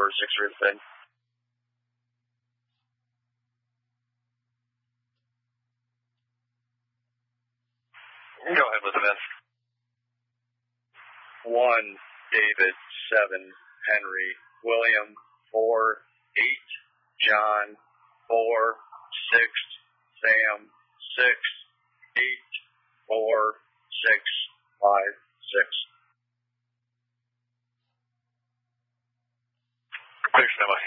6 Ruthven. Go ahead with events. 1, David, 7, Henry, William, 4, 8, John, 4, 6, Sam, 6, 8, 4, 6, 5, 6. Clear, stand by.